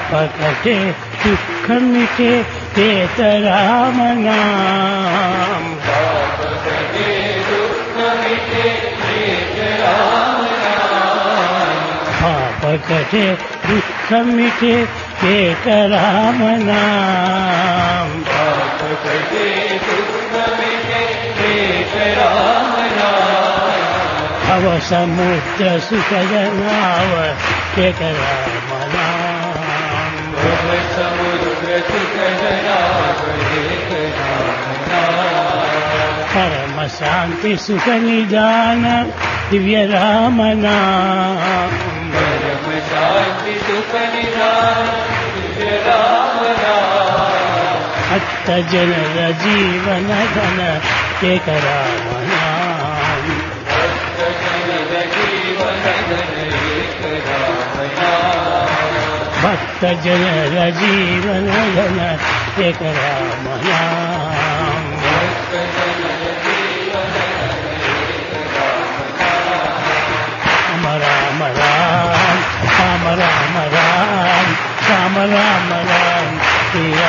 पापकटे दुःखमिटे तेतरामनाम पापकटे दुःखमिटे तेतरामनाम पापकटे दुःखमिटे तेतरामनाम पापकटे दुःखमिटे तेतरामनाम भव समुद्र सुखजनाव तेतरामनाम भव समुद्र सुखजनाव तेतरामनाम परम शांति सुख निदान दिव्य राम नाम परम शांति सुख निदान दिव्य राम नाम अत्त जनर जीवन धन एक राम नाम भक्त जनर जीवन धन एक राम नाम भक्त जनर जीवन धन एक राम नाम भक्त जनर जीवन धन एक राम नाम राम राम राम राम राम राम राम राम श्री